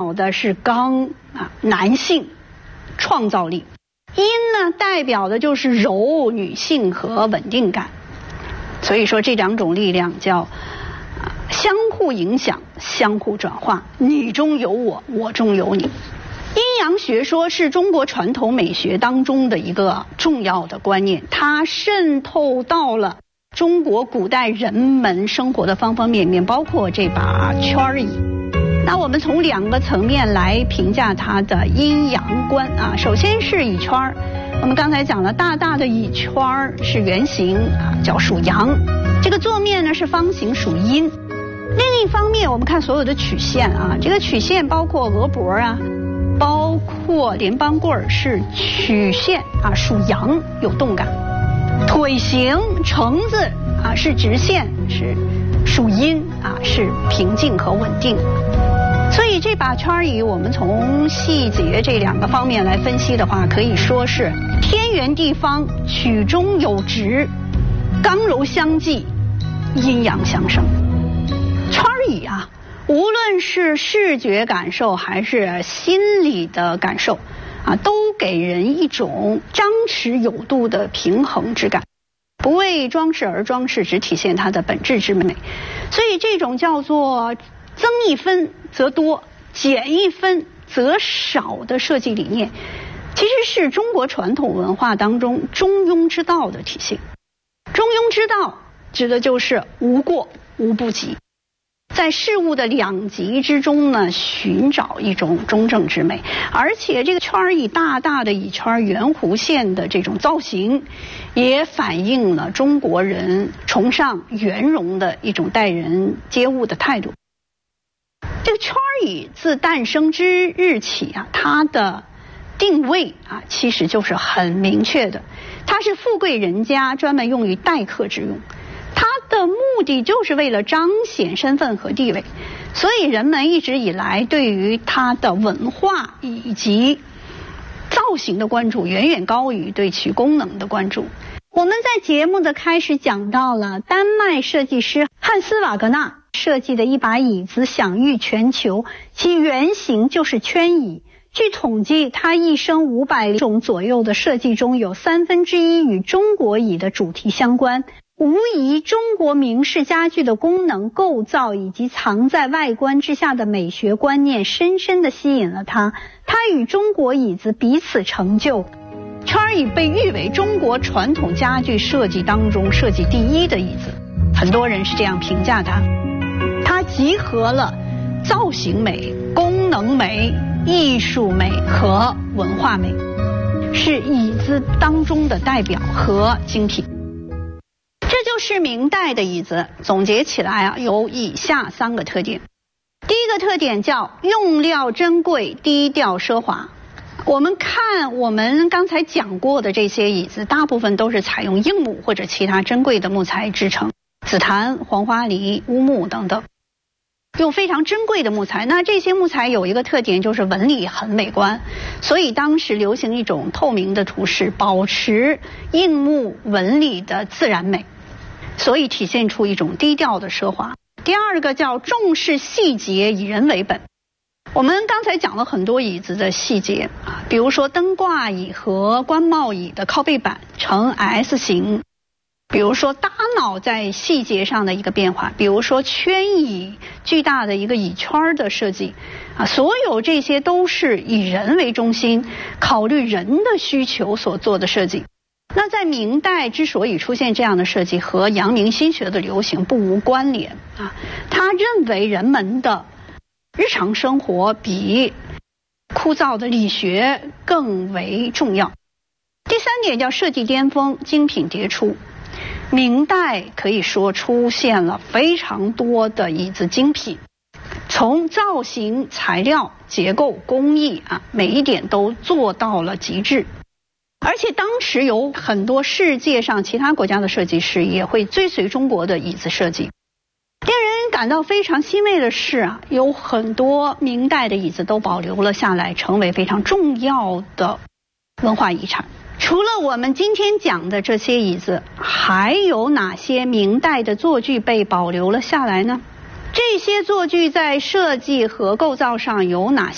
表的是刚男性创造力，阴呢代表的就是柔女性和稳定感。所以说这两种力量叫相互影响，相互转化，你中有我，我中有你。阴阳学说是中国传统美学当中的一个重要的观念，它渗透到了中国古代人们生活的方方面面，包括这把圈椅。那我们从两个层面来评价它的阴阳观啊。首先是椅圈，我们刚才讲了，大大的椅圈是圆形啊，叫属阳；这个座面呢是方形，属阴。另一方面，我们看所有的曲线啊，这个曲线包括额脖啊，包括连帮棍是曲线啊，属阳，有动感。腿形橙子啊是直线，是属阴啊，是平静和稳定。所以这把圈椅，我们从细节这两个方面来分析的话，可以说是天圆地方，曲中有直，刚柔相济，阴阳相生。圈椅啊，无论是视觉感受还是心理的感受啊，都给人一种张弛有度的平衡之感，不为装饰而装饰，只体现它的本质之美。所以这种叫做增一分则多，减一分则少的设计理念，其实是中国传统文化当中中庸之道的体现。中庸之道指的就是无过无不及，在事物的两极之中呢，寻找一种中正之美。而且这个圈椅，大大的椅圈圆弧线的这种造型，也反映了中国人崇尚圆融的一种待人接物的态度。这个圈椅自诞生之日起啊，它的定位啊，其实就是很明确的，它是富贵人家专门用于待客之用。它的目的就是为了彰显身份和地位，所以人们一直以来对于它的文化以及造型的关注远远高于对其功能的关注。我们在节目的开始讲到了丹麦设计师汉斯瓦格纳设计的一把椅子享誉全球，其原型就是圈椅。据统计，他一生500种左右的设计中，有1/3与中国椅的主题相关。无疑，中国明式家具的功能构造以及藏在外观之下的美学观念，深深地吸引了他。他与中国椅子彼此成就。圈椅被誉为中国传统家具设计当中设计第一的椅子，很多人是这样评价它。它集合了造型美、功能美、艺术美和文化美，是椅子当中的代表和精品。这就是明代的椅子，总结起来啊，有以下3个特点。第一个特点叫用料珍贵，低调奢华。我们看我们刚才讲过的这些椅子，大部分都是采用硬木或者其他珍贵的木材制成，紫檀、黄花梨、乌木等等，用非常珍贵的木材。那这些木材有一个特点，就是纹理很美观，所以当时流行一种透明的图式，保持硬木纹理的自然美，所以体现出一种低调的奢华。第二个叫重视细节，以人为本。我们刚才讲了很多椅子的细节啊，比如说灯挂椅和官帽椅的靠背板呈 S 型，比如说大脑在细节上的一个变化，比如说圈椅巨大的一个椅圈的设计啊，所有这些都是以人为中心，考虑人的需求所做的设计。那在明代之所以出现这样的设计，和阳明心学的流行不无关联啊。他认为人们的日常生活比枯燥的理学更为重要。第3点叫设计巅峰，精品迭出。明代可以说出现了非常多的椅子精品，从造型、材料、结构、工艺啊，每一点都做到了极致。而且当时有很多世界上其他国家的设计师也会追随中国的椅子设计。令人感到非常欣慰的是啊，有很多明代的椅子都保留了下来，成为非常重要的文化遗产。除了我们今天讲的这些椅子，还有哪些明代的座具被保留了下来呢？这些座具在设计和构造上有哪